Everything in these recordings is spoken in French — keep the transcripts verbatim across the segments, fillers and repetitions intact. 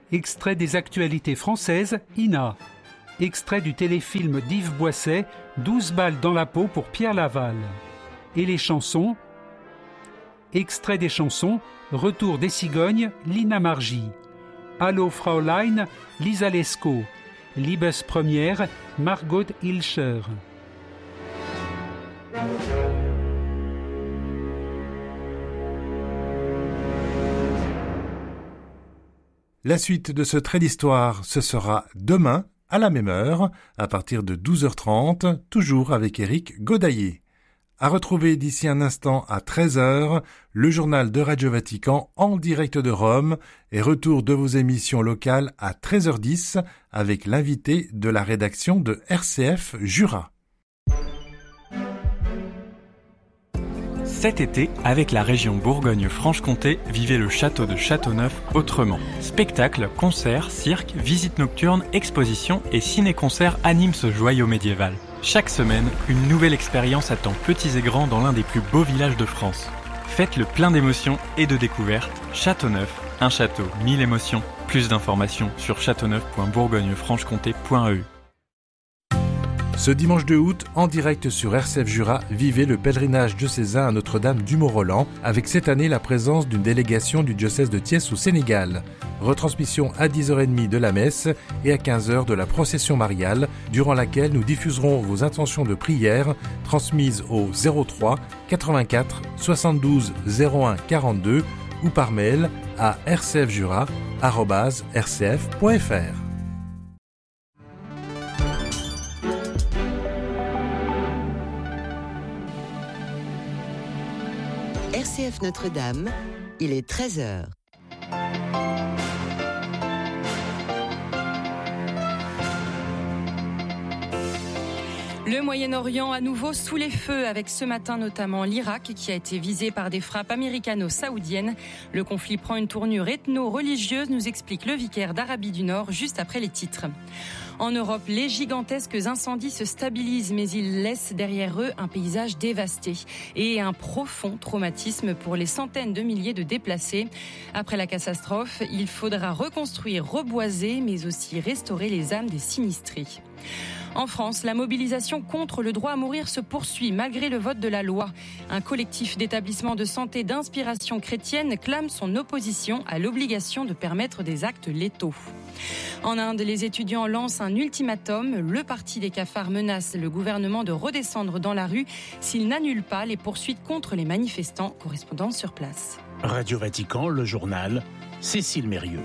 Extrait des actualités françaises, I N A. Extrait du téléfilm d'Yves Boisset, douze balles dans la peau pour Pierre Laval. Et les chansons. Extrait des chansons, Retour des cigognes, Lina Margy. Hallo Fraulein, Lisa Lescaut. Liebespremière, Margot Hilscher. La suite de ce trait d'histoire, ce sera demain, à la même heure, à partir de douze heures trente, toujours avec Éric Godaillé. À retrouver d'ici un instant à treize heures, le journal de Radio Vatican en direct de Rome et retour de vos émissions locales à treize heures dix avec l'invité de la rédaction de R C F Jura. Cet été, avec la région Bourgogne-Franche-Comté, vivez le château de Châteauneuf autrement. Spectacles, concerts, cirques, visites nocturnes, expositions et ciné-concerts animent ce joyau médiéval. Chaque semaine, une nouvelle expérience attend petits et grands dans l'un des plus beaux villages de France. Faites le plein d'émotions et de découvertes. Châteauneuf, un château, mille émotions. Plus d'informations sur châteauneuf point bourgogne franche comté point e u. Ce dimanche deux août, en direct sur R C F Jura, vivez le pèlerinage diocésain à Notre-Dame du Mont-Roland, avec cette année la présence d'une délégation du diocèse de Thiès au Sénégal. Retransmission à dix heures trente de la messe et à quinze heures de la procession mariale, durant laquelle nous diffuserons vos intentions de prière transmises au zéro trois quatre-vingt-quatre soixante-douze zéro un quarante-deux ou par mail à r c f jura arobase r c f point f r. R C F Notre-Dame, il est treize heures. Le Moyen-Orient à nouveau sous les feux, avec ce matin notamment l'Irak qui a été visé par des frappes américano-saoudiennes. Le conflit prend une tournure ethno-religieuse, nous explique le vicaire d'Arabie du Nord juste après les titres. En Europe, les gigantesques incendies se stabilisent, mais ils laissent derrière eux un paysage dévasté et un profond traumatisme pour les centaines de milliers de déplacés. Après la catastrophe, il faudra reconstruire, reboiser, mais aussi restaurer les âmes des sinistrés. En France, la mobilisation contre le droit à mourir se poursuit malgré le vote de la loi. Un collectif d'établissements de santé d'inspiration chrétienne clame son opposition à l'obligation de permettre des actes létaux. En Inde, les étudiants lancent un ultimatum. Le parti des cafards menace le gouvernement de redescendre dans la rue s'il n'annule pas les poursuites contre les manifestants. Correspondant sur place. Radio Vatican, le journal, Cécile Mérieux.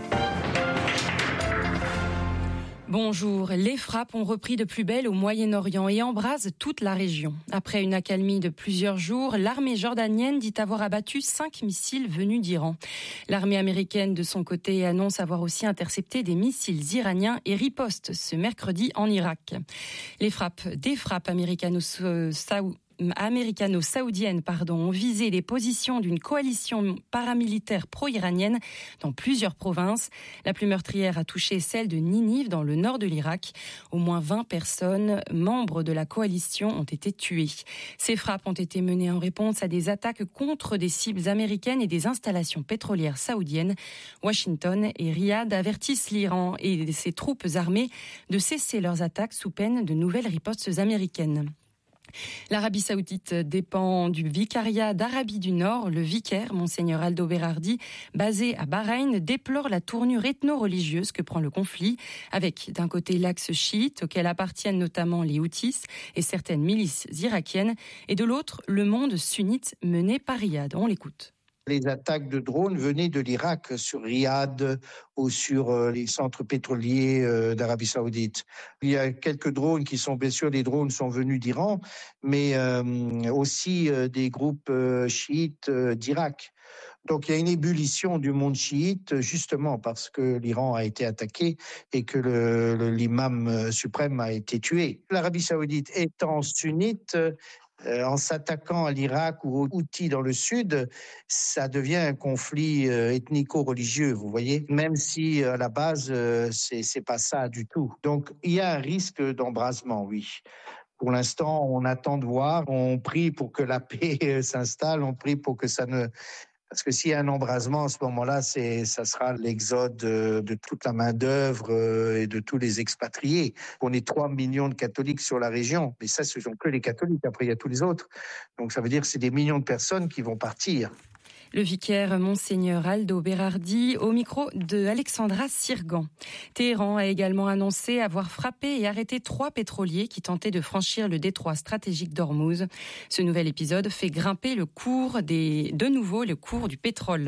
Bonjour. Les frappes ont repris de plus belle au Moyen-Orient et embrasent toute la région. Après une accalmie de plusieurs jours, l'armée jordanienne dit avoir abattu cinq missiles venus d'Iran. L'armée américaine, de son côté, annonce avoir aussi intercepté des missiles iraniens et riposte ce mercredi en Irak. Les frappes, des frappes américano-saoudiennes américano-saoudiennes pardon, ont visé les positions d'une coalition paramilitaire pro-iranienne dans plusieurs provinces. La plus meurtrière a touché celle de Ninive dans le nord de l'Irak. Au moins vingt personnes, membres de la coalition, ont été tuées. Ces frappes ont été menées en réponse à des attaques contre des cibles américaines et des installations pétrolières saoudiennes. Washington et Riyad avertissent l'Iran et ses troupes armées de cesser leurs attaques sous peine de nouvelles ripostes américaines. L'Arabie saoudite dépend du vicariat d'Arabie du Nord. Le vicaire, Monseigneur Aldo Berardi, basé à Bahreïn, déplore la tournure ethno-religieuse que prend le conflit, avec d'un côté l'axe chiite, auquel appartiennent notamment les Houthis et certaines milices irakiennes, et de l'autre, le monde sunnite mené par Riyad. On l'écoute. Les attaques de drones venaient de l'Irak sur Riyad ou sur les centres pétroliers d'Arabie Saoudite. Il y a quelques drones qui sont, bien sûr, les drones sont venus d'Iran, mais euh, aussi euh, des groupes euh, chiites euh, d'Irak. Donc il y a une ébullition du monde chiite, justement parce que l'Iran a été attaqué et que le, le, l'imam suprême a été tué. L'Arabie Saoudite étant sunnite, Euh, en s'attaquant à l'Irak ou aux Houthis dans le sud, ça devient un conflit euh, ethnico-religieux, vous voyez, même si à la base, euh, c'est, c'est pas ça du tout. Donc, il y a un risque d'embrasement, oui. Pour l'instant, on attend de voir, on prie pour que la paix s'installe, on prie pour que ça ne Parce que s'il y a un embrasement, à ce moment-là, c'est, ça sera l'exode de, de toute la main-d'œuvre euh, et de tous les expatriés. On est trois millions de catholiques sur la région, mais ça, ce sont que les catholiques. Après, il y a tous les autres. Donc, ça veut dire que c'est des millions de personnes qui vont partir. Le vicaire Monseigneur Aldo Berardi au micro de Alexandra Sirgan. Téhéran a également annoncé avoir frappé et arrêté trois pétroliers qui tentaient de franchir le détroit stratégique d'Ormuz. Ce nouvel épisode fait grimper le cours des, de nouveau le cours du pétrole.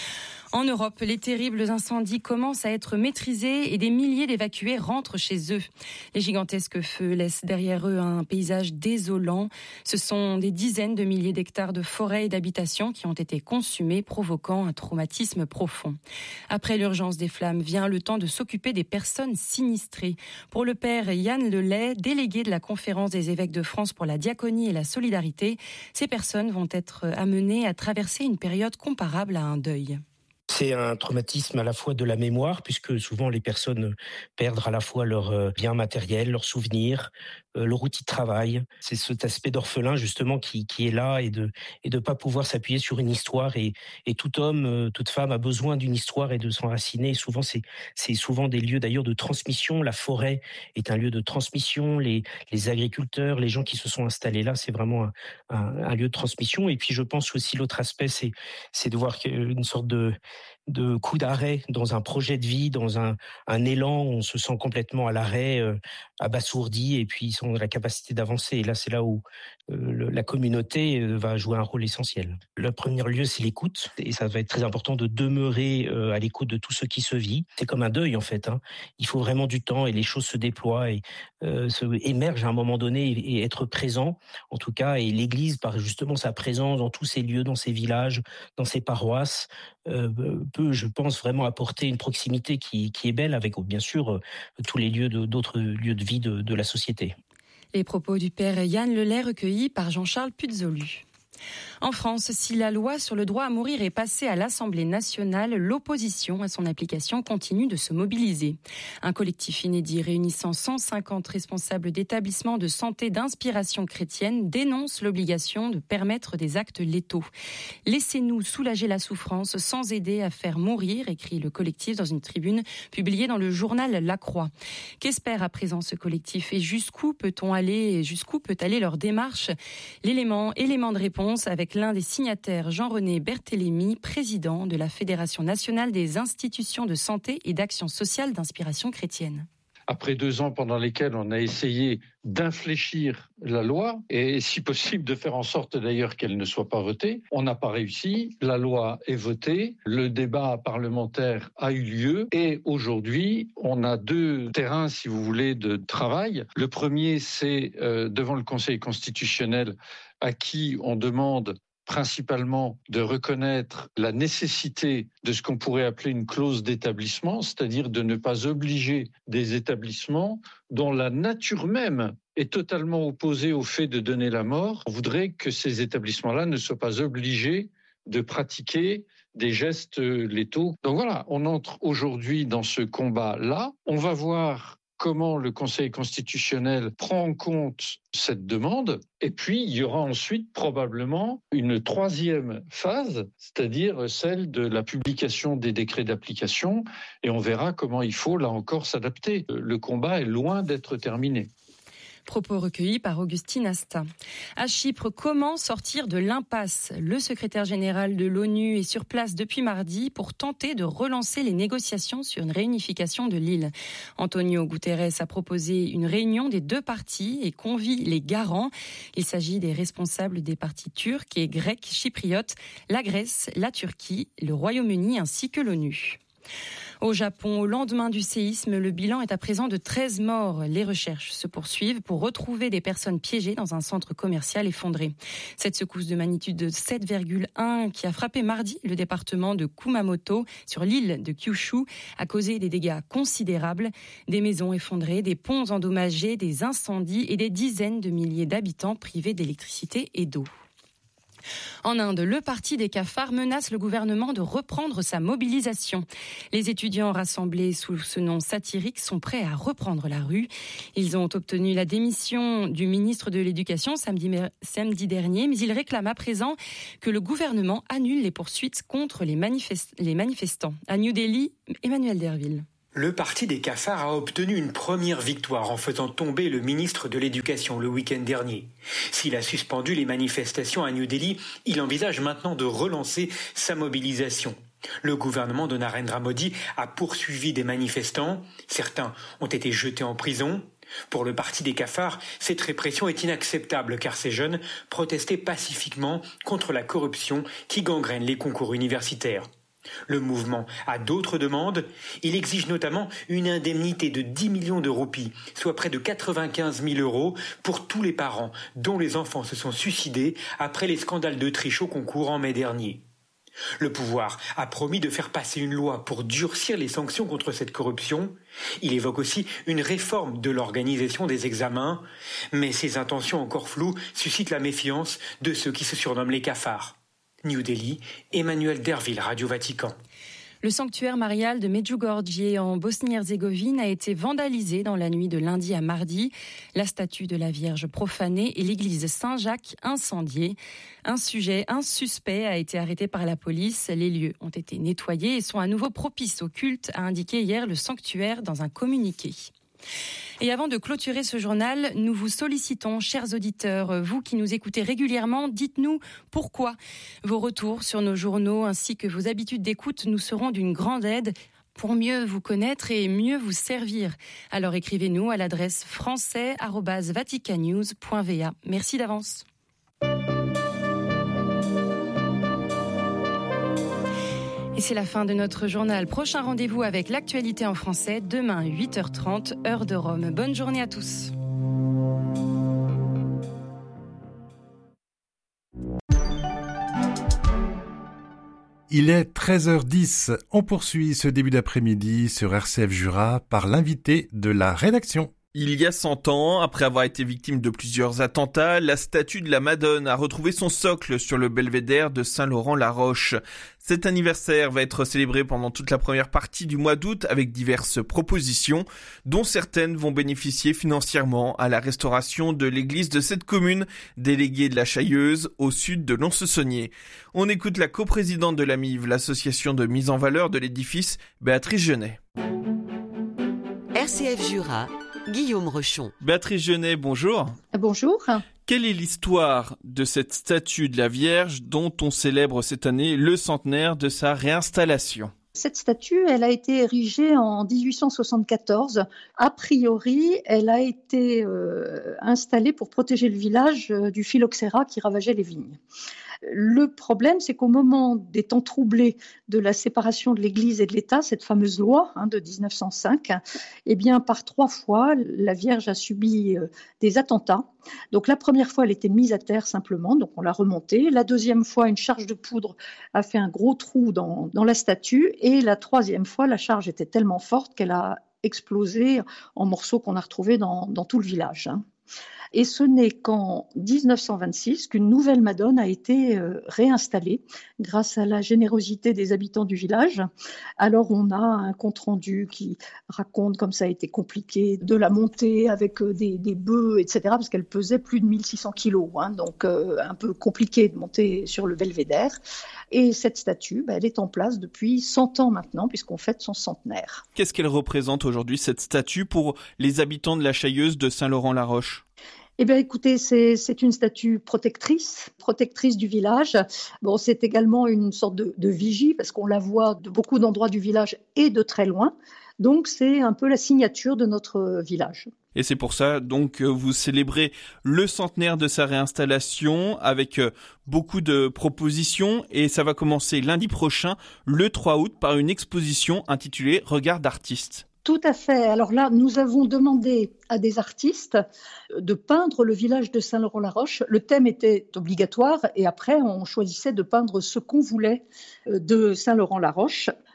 En Europe, les terribles incendies commencent à être maîtrisés et des milliers d'évacués rentrent chez eux. Les gigantesques feux laissent derrière eux un paysage désolant. Ce sont des dizaines de milliers d'hectares de forêts et d'habitations qui ont été consumés, provoquant un traumatisme profond. Après l'urgence des flammes, vient le temps de s'occuper des personnes sinistrées. Pour le père Yann Lelay, délégué de la Conférence des évêques de France pour la diaconie et la solidarité, ces personnes vont être amenées à traverser une période comparable à un deuil. C'est un traumatisme à la fois de la mémoire, puisque souvent les personnes perdent à la fois leurs biens matériels, leurs souvenirs, euh, leur outil de travail. C'est cet aspect d'orphelin justement qui, qui est là et de et de pas pouvoir s'appuyer sur une histoire. Et, et tout homme, toute femme a besoin d'une histoire et de s'enraciner. Et souvent, c'est, c'est souvent des lieux d'ailleurs de transmission. La forêt est un lieu de transmission. Les, les agriculteurs, les gens qui se sont installés là, c'est vraiment un, un, un lieu de transmission. Et puis je pense aussi l'autre aspect, c'est, c'est de voir une sorte de de coup d'arrêt dans un projet de vie, dans un, un élan où on se sent complètement à l'arrêt, euh, abasourdi, et puis ils ont la capacité d'avancer. Et là, c'est là où euh, le, la communauté euh, va jouer un rôle essentiel. Le premier lieu, c'est l'écoute, et ça va être très important de demeurer euh, à l'écoute de tout ce qui se vit. C'est comme un deuil, en fait. Hein. Il faut vraiment du temps, et les choses se déploient et euh, se émergent à un moment donné, et, et être présent, en tout cas. Et l'Église, par justement sa présence dans tous ces lieux, dans ces villages, dans ces paroisses, euh, peut, je pense, vraiment apporter une proximité qui, qui est belle avec, bien sûr, tous les lieux de, d'autres lieux de vie de, de la société. Les propos du père Yann Lelay recueillis par Jean-Charles Puzolu. En France, si la loi sur le droit à mourir est passée à l'Assemblée nationale, l'opposition à son application continue de se mobiliser. Un collectif inédit réunissant cent cinquante responsables d'établissements de santé d'inspiration chrétienne dénonce l'obligation de permettre des actes létaux. « Laissez-nous soulager la souffrance sans aider à faire mourir », écrit le collectif dans une tribune publiée dans le journal La Croix. Qu'espère à présent ce collectif et jusqu'où peut-on aller, jusqu'où peut aller leur démarche ? L'élément, élément de réponse avec l'un des signataires, Jean-René Berthélémy, président de la Fédération nationale des institutions de santé et d'action sociale d'inspiration chrétienne. Après deux ans pendant lesquels on a essayé d'infléchir la loi et si possible de faire en sorte d'ailleurs qu'elle ne soit pas votée, on n'a pas réussi. La loi est votée, le débat parlementaire a eu lieu et aujourd'hui on a deux terrains, si vous voulez, de travail. Le premier, c'est euh, devant le Conseil constitutionnel à qui on demande principalement de reconnaître la nécessité de ce qu'on pourrait appeler une clause d'établissement, c'est-à-dire de ne pas obliger des établissements dont la nature même est totalement opposée au fait de donner la mort. On voudrait que ces établissements-là ne soient pas obligés de pratiquer des gestes létaux. Donc voilà, on entre aujourd'hui dans ce combat-là. On va voir comment le Conseil constitutionnel prend en compte cette demande. Et puis, il y aura ensuite probablement une troisième phase, c'est-à-dire celle de la publication des décrets d'application. Et on verra comment il faut, là encore, s'adapter. Le combat est loin d'être terminé. Propos recueillis par Augustine Asta. À Chypre, comment sortir de l'impasse ? Le secrétaire général de l'ONU est sur place depuis mardi pour tenter de relancer les négociations sur une réunification de l'île. Antonio Guterres a proposé une réunion des deux parties et convie les garants. Il s'agit des responsables des partis turcs et grecs chypriotes, la Grèce, la Turquie, le Royaume-Uni ainsi que l'ONU. Au Japon, au lendemain du séisme, le bilan est à présent de treize morts. Les recherches se poursuivent pour retrouver des personnes piégées dans un centre commercial effondré. Cette secousse de magnitude de sept virgule un qui a frappé mardi le département de Kumamoto sur l'île de Kyushu a causé des dégâts considérables. Des maisons effondrées, des ponts endommagés, des incendies et des dizaines de milliers d'habitants privés d'électricité et d'eau. En Inde, le parti des cafards menace le gouvernement de reprendre sa mobilisation. Les étudiants rassemblés sous ce nom satirique sont prêts à reprendre la rue. Ils ont obtenu la démission du ministre de l'Éducation samedi, samedi dernier, mais ils réclament à présent que le gouvernement annule les poursuites contre les, manifest- les manifestants. À New Delhi, Emmanuel Derville. Le parti des cafards a obtenu une première victoire en faisant tomber le ministre de l'Éducation le week-end dernier. S'il a suspendu les manifestations à New Delhi, il envisage maintenant de relancer sa mobilisation. Le gouvernement de Narendra Modi a poursuivi des manifestants. Certains ont été jetés en prison. Pour le parti des cafards, cette répression est inacceptable car ces jeunes protestaient pacifiquement contre la corruption qui gangrène les concours universitaires. Le mouvement a d'autres demandes. Il exige notamment une indemnité de dix millions de roupies, soit près de quatre-vingt-quinze mille euros pour tous les parents dont les enfants se sont suicidés après les scandales de triche au concours en mai dernier. Le pouvoir a promis de faire passer une loi pour durcir les sanctions contre cette corruption. Il évoque aussi une réforme de l'organisation des examens. Mais ces intentions encore floues suscitent la méfiance de ceux qui se surnomment les cafards. New Delhi, Emmanuel Derville, Radio Vatican. Le sanctuaire marial de Medjugorje en Bosnie-Herzégovine a été vandalisé dans la nuit de lundi à mardi. La statue de la Vierge profanée et l'église Saint-Jacques incendiée. Un sujet, un suspect a été arrêté par la police. Les lieux ont été nettoyés et sont à nouveau propices au culte, a indiqué hier le sanctuaire dans un communiqué. Et avant de clôturer ce journal, nous vous sollicitons, chers auditeurs, vous qui nous écoutez régulièrement, dites-nous pourquoi. Vos retours sur nos journaux ainsi que vos habitudes d'écoute nous seront d'une grande aide pour mieux vous connaître et mieux vous servir. Alors écrivez-nous à l'adresse français arobase vaticannews point v a. Merci d'avance. Et c'est la fin de notre journal. Prochain rendez-vous avec l'actualité en français, demain huit heures trente, heure de Rome. Bonne journée à tous. Il est treize heures dix. On poursuit ce début d'après-midi sur R C F Jura par l'invité de la rédaction. Il y a cent ans, après avoir été victime de plusieurs attentats, la statue de la Madone a retrouvé son socle sur le belvédère de Saint-Laurent-la-Roche. Cet anniversaire va être célébré pendant toute la première partie du mois d'août avec diverses propositions, dont certaines vont bénéficier financièrement à la restauration de l'église de cette commune, déléguée de la Chailleuse, au sud de Lons-le-Saunier. On écoute la coprésidente de l'A M I V, l'association de mise en valeur de l'édifice, Béatrice Genet. R C F Jura, Guillaume Rochon. Béatrice Genet, bonjour. Bonjour. Quelle est l'histoire de cette statue de la Vierge dont on célèbre cette année le centenaire de sa réinstallation ? Cette statue, elle a été érigée en dix-huit cent soixante-quatorze. A priori, elle a été euh, installée pour protéger le village euh, du phylloxéra qui ravageait les vignes. Le problème, c'est qu'au moment des temps troublés de la séparation de l'Église et de l'État, cette fameuse loi hein, de dix-neuf cent cinq, eh bien, par trois fois, la Vierge a subi euh, des attentats. Donc la première fois, elle était mise à terre simplement, donc on l'a remontée. La deuxième fois, une charge de poudre a fait un gros trou dans, dans la statue. Et la troisième fois, la charge était tellement forte qu'elle a explosé en morceaux qu'on a retrouvés dans, dans tout le village. Hein. Et ce n'est qu'en dix-neuf cent vingt-six qu'une nouvelle Madone a été euh, réinstallée grâce à la générosité des habitants du village. Alors on a un compte-rendu qui raconte comme ça a été compliqué de la monter avec euh, des, des bœufs, et cetera, parce qu'elle pesait plus de mille six cents kilos, hein, donc euh, un peu compliqué de monter sur le belvédère. Et cette statue, bah, elle est en place depuis cent ans maintenant, puisqu'on fête son centenaire. Qu'est-ce qu'elle représente aujourd'hui, cette statue, pour les habitants de la Chailleuse de Saint-Laurent-la-Roche ? Eh bien, écoutez, c'est, c'est une statue protectrice, protectrice du village. Bon, c'est également une sorte de, de vigie, parce qu'on la voit de beaucoup d'endroits du village et de très loin. Donc, c'est un peu la signature de notre village. Et c'est pour ça donc que vous célébrez le centenaire de sa réinstallation avec beaucoup de propositions, et ça va commencer lundi prochain, le trois août, par une exposition intitulée « Regard d'artiste ». Tout à fait. Alors là, nous avons demandé à des artistes de peindre le village de Saint-Laurent-la-Roche. Le thème était obligatoire et après, on choisissait de peindre ce qu'on voulait de Saint-Laurent-la-Roche.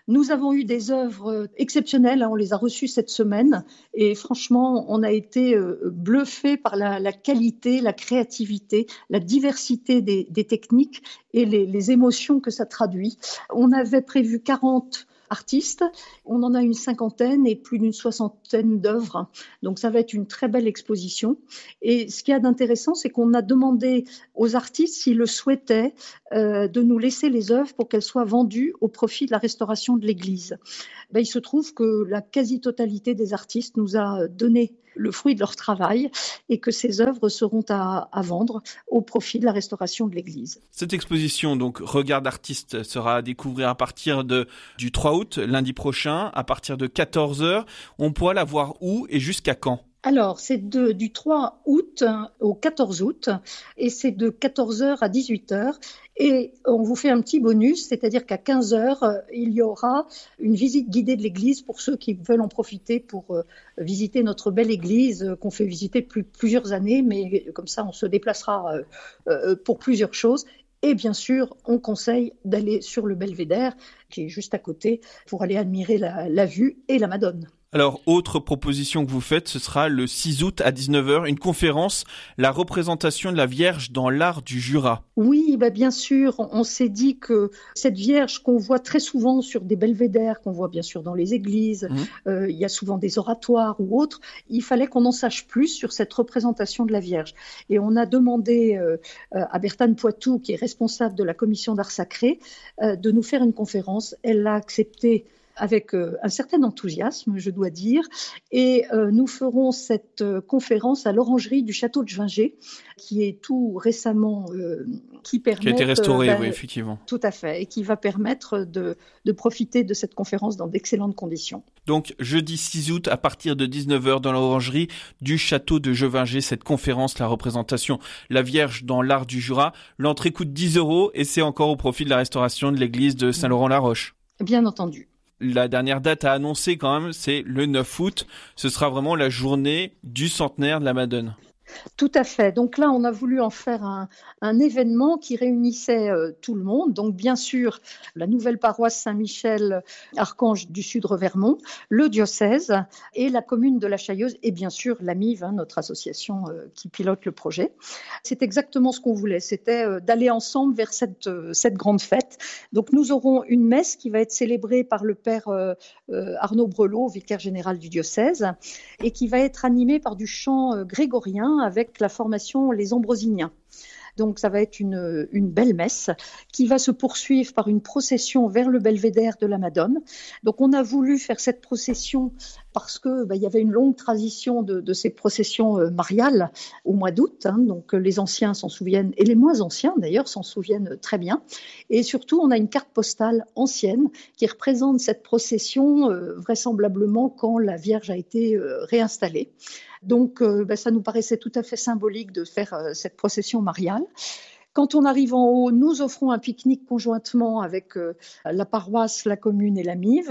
Nous avons eu des œuvres exceptionnelles, on les a reçues cette semaine et franchement, on a été bluffés par la, la qualité, la créativité, la diversité des, des techniques et les, les émotions que ça traduit. On avait prévu quarante artistes, on en a une cinquantaine et plus d'une soixantaine d'œuvres, donc ça va être une très belle exposition. Et ce qu'il y a d'intéressant, c'est qu'on a demandé aux artistes, s'ils le souhaitaient, euh, de nous laisser les œuvres pour qu'elles soient vendues au profit de la restauration de l'église. Ben, il se trouve que la quasi-totalité des artistes nous a donné le fruit de leur travail et que ces œuvres seront à, à vendre au profit de la restauration de l'église. Cette exposition, donc Regard d'artiste, sera à découvrir à partir de, du trois août, lundi prochain, à partir de quatorze heures. On pourra la voir où et jusqu'à quand ? Alors, c'est de, du trois août au quatorze août et c'est de quatorze heures à dix-huit heures. Et on vous fait un petit bonus, c'est-à-dire qu'à quinze heures, il y aura une visite guidée de l'église pour ceux qui veulent en profiter pour euh, visiter notre belle église euh, qu'on fait visiter depuis plusieurs années, mais comme ça, on se déplacera euh, euh, pour plusieurs choses. Et bien sûr, on conseille d'aller sur le belvédère, qui est juste à côté, pour aller admirer la, la vue et la Madone. Alors, autre proposition que vous faites, ce sera le six août à dix-neuf heures, une conférence, la représentation de la Vierge dans l'art du Jura. Oui, bah bien sûr, on, on s'est dit que cette Vierge qu'on voit très souvent sur des belvédères, qu'on voit bien sûr dans les églises, mmh. euh, il y a souvent des oratoires ou autres, il fallait qu'on en sache plus sur cette représentation de la Vierge. Et on a demandé euh, à Bertane Poitou, qui est responsable de la commission d'art sacré, euh, de nous faire une conférence. Elle l'a accepté avec euh, un certain enthousiasme, je dois dire. Et euh, nous ferons cette euh, conférence à l'orangerie du château de Gvinger, qui est tout récemment, euh, qui permet... Qui a été restauré, euh, bah, oui, effectivement. Tout à fait, et qui va permettre de, de profiter de cette conférence dans d'excellentes conditions. Donc, jeudi six août, à partir de dix-neuf heures, dans l'orangerie du château de Gvinger, cette conférence, la représentation La Vierge dans l'art du Jura. L'entrée coûte dix euros et c'est encore au profit de la restauration de l'église de Saint-Laurent-la-Roche. Bien entendu. La dernière date à annoncer quand même, c'est le neuf août. Ce sera vraiment la journée du centenaire de la Madone. Tout à fait. Donc là, on a voulu en faire un, un événement qui réunissait euh, tout le monde. Donc bien sûr, la nouvelle paroisse Saint-Michel, Archange du Sud-Revermont, le diocèse et la commune de La Chailleuse et bien sûr l'A M I V, hein, notre association euh, qui pilote le projet. C'est exactement ce qu'on voulait. C'était euh, d'aller ensemble vers cette, euh, cette grande fête. Donc nous aurons une messe qui va être célébrée par le père euh, euh, Arnaud Brelot, vicaire général du diocèse, et qui va être animée par du chant euh, grégorien avec la formation Les Ambrosiniens. Donc ça va être une, une belle messe qui va se poursuivre par une procession vers le belvédère de la Madone. Donc on a voulu faire cette procession parce que bah, il y avait une longue tradition de, de ces processions euh, mariales au mois d'août. Hein, donc euh, les anciens s'en souviennent et les moins anciens d'ailleurs s'en souviennent très bien. Et surtout on a une carte postale ancienne qui représente cette procession euh, vraisemblablement quand la Vierge a été euh, réinstallée. Donc, euh, ben, ça nous paraissait tout à fait symbolique de faire euh, cette procession mariale. Quand on arrive en haut, nous offrons un pique-nique conjointement avec euh, la paroisse, la commune et la M I V.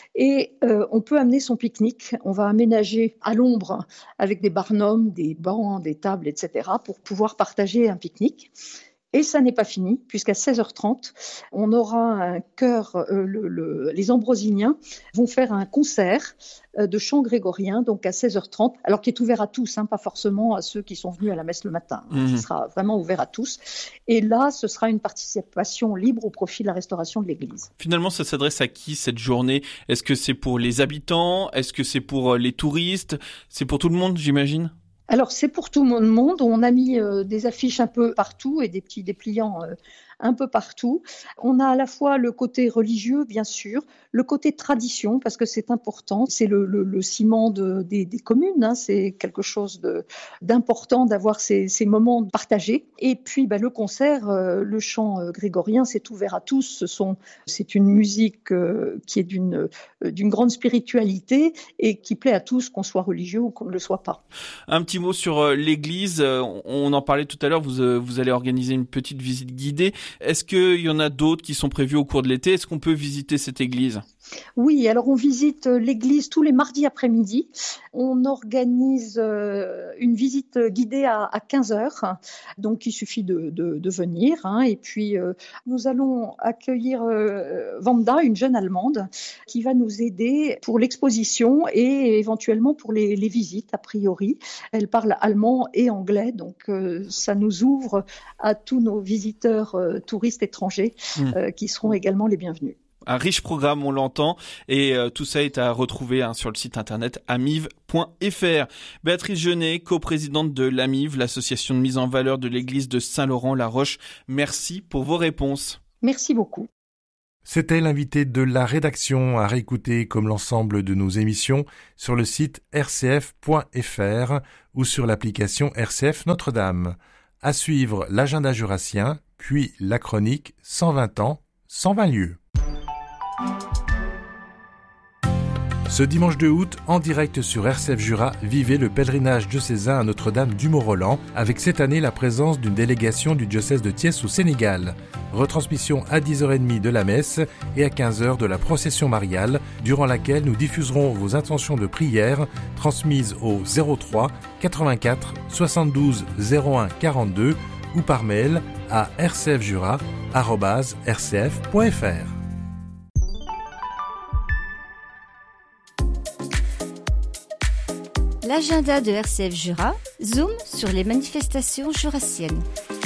Et euh, on peut amener son pique-nique. On va aménager à l'ombre avec des barnums, des bancs, des tables, et cetera pour pouvoir partager un pique-nique. Et ça n'est pas fini, puisqu'à seize heures trente, on aura un chœur, euh, le, le, les Ambrosiniens vont faire un concert euh, de chant grégorien, donc à seize heures trente, alors qui est ouvert à tous, hein, pas forcément à ceux qui sont venus à la messe le matin. Mmh. Ce sera vraiment ouvert à tous. Et là, ce sera une participation libre au profit de la restauration de l'église. Finalement, ça s'adresse à qui cette journée ? Est-ce que c'est pour les habitants ? Est-ce que c'est pour les touristes ? C'est pour tout le monde, j'imagine ? Alors, c'est pour tout le monde. On a mis euh, des affiches un peu partout et des petits dépliants euh, un peu partout. On a à la fois le côté religieux, bien sûr, le côté tradition, parce que c'est important. C'est le, le, le ciment de, des, des communes. Hein. C'est quelque chose de, d'important d'avoir ces, ces moments partagés. Et puis, bah, le concert, euh, le chant euh, grégorien, c'est ouvert à tous. Ce sont, c'est une musique euh, qui est d'une, euh, d'une grande spiritualité et qui plaît à tous, qu'on soit religieux ou qu'on ne le soit pas. Un petit mot sur euh, l'église. Euh, on en parlait tout à l'heure. Vous, euh, vous allez organiser une petite visite guidée. Est-ce qu'il y en a d'autres qui sont prévues au cours de l'été ? Est-ce qu'on peut visiter cette église ? Oui, alors on visite l'église tous les mardis après-midi. On organise une visite guidée à, à quinze heures, donc il suffit de, de, de venir. Hein. Et puis euh, nous allons accueillir euh, Wanda, une jeune Allemande, qui va nous aider pour l'exposition et éventuellement pour les, les visites, a priori. Elle parle allemand et anglais, donc euh, ça nous ouvre à tous nos visiteurs euh, touristes étrangers mmh. euh, qui seront également les bienvenus. Un riche programme, on l'entend, et euh, tout ça est à retrouver hein, sur le site internet amiv point f r. Béatrice Genet, coprésidente de l'Amiv, l'association de mise en valeur de l'église de Saint-Laurent-la-Roche, merci pour vos réponses. Merci beaucoup. C'était l'invité de la rédaction à réécouter comme l'ensemble de nos émissions sur le site r c f point f r ou sur l'application R C F Notre-Dame. À suivre l'agenda jurassien, puis la chronique cent vingt ans, cent vingt lieux. Ce dimanche deux août, en direct sur R C F Jura, vivez le pèlerinage diocésain à Notre-Dame du Mont-Roland, avec cette année la présence d'une délégation du diocèse de Thiès au Sénégal. Retransmission à dix heures trente de la messe et à quinze heures de la procession mariale, durant laquelle nous diffuserons vos intentions de prière transmises au zéro trois quatre-vingt-quatre soixante-douze zéro un quarante-deux ou par mail à r c f jura arobase r c f point f r. L'agenda de R C F Jura, zoom sur les manifestations jurassiennes.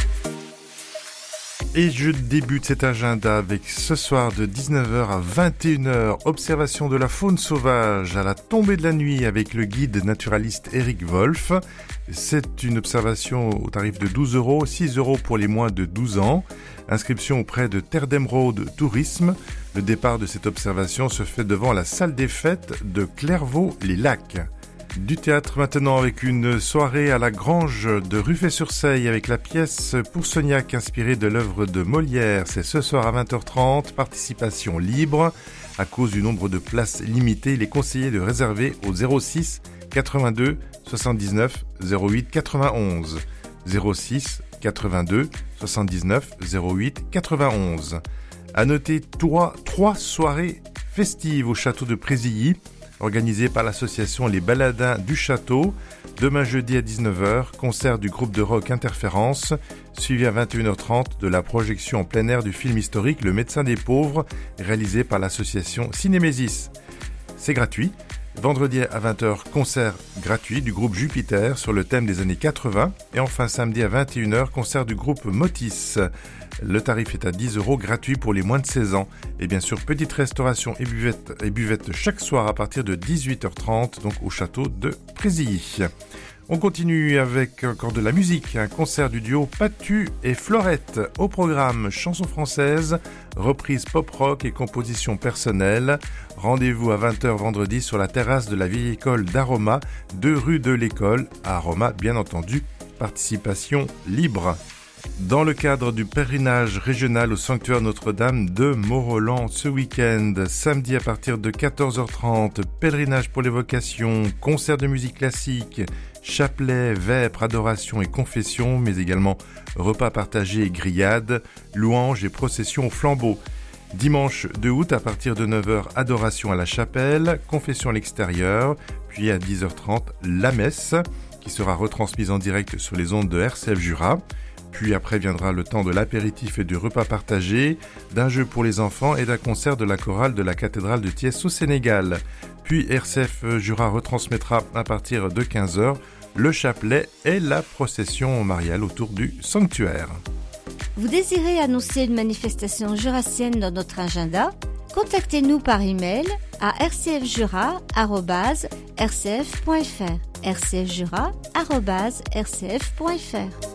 Et je débute cet agenda avec ce soir de dix-neuf heures à vingt et une heures, observation de la faune sauvage à la tombée de la nuit avec le guide naturaliste Eric Wolf. C'est une observation au tarif de douze euros, six euros pour les moins de douze ans. Inscription auprès de Terre d'Émeraude Tourisme. Le départ de cette observation se fait devant la salle des fêtes de Clairvaux-les-Lacs. Du théâtre maintenant avec une soirée à la Grange de Ruffey-sur-Seille avec la pièce Poursognac inspirée de l'œuvre de Molière. C'est ce soir à vingt heures trente, participation libre. À cause du nombre de places limitées, il est conseillé de réserver au zéro six quatre-vingt-deux soixante-dix-neuf zéro huit quatre-vingt-onze. zéro six quatre-vingt-deux soixante-dix-neuf zéro huit quatre-vingt-onze. À noter trois, trois soirées festives au château de Présilly, organisé par l'association Les Baladins du Château. Demain jeudi à dix-neuf heures, concert du groupe de rock Interférence, suivi à vingt et une heures trente de la projection en plein air du film historique Le Médecin des Pauvres, réalisé par l'association Cinémésis. C'est gratuit. Vendredi à vingt heures, concert gratuit du groupe Jupiter sur le thème des années quatre-vingts. Et enfin samedi à vingt et une heures, concert du groupe Motis. Le tarif est à dix euros, gratuit pour les moins de seize ans. Et bien sûr, petite restauration et buvette, et buvette chaque soir à partir de dix-huit heures trente, donc au château de Présilly. On continue avec encore de la musique, un concert du duo Patu et Florette. Au programme chansons françaises, reprise pop-rock et composition personnelle. Rendez-vous à vingt heures vendredi sur la terrasse de la vieille école d'Aroma, deux rue de l'école, à Aroma bien entendu, participation libre. Dans le cadre du pèlerinage régional au sanctuaire Notre-Dame de Mont-Roland ce week-end, samedi à partir de quatorze heures trente, pèlerinage pour les vocations, concert de musique classique, chapelet, vêpres, adoration et confession, mais également repas partagés et grillades, louanges et processions au flambeau. Dimanche deux août à partir de neuf heures, adoration à la chapelle, confession à l'extérieur, puis à dix heures trente, la messe, qui sera retransmise en direct sur les ondes de R C F Jura. Puis après viendra le temps de l'apéritif et du repas partagé, d'un jeu pour les enfants et d'un concert de la chorale de la cathédrale de Thiès au Sénégal. Puis R C F Jura retransmettra à partir de quinze heures le chapelet et la procession mariale autour du sanctuaire. Vous désirez annoncer une manifestation jurassienne dans notre agenda ? Contactez-nous par email à r c f jura arobase r c f point f r r c f jura arobase r c f point f r.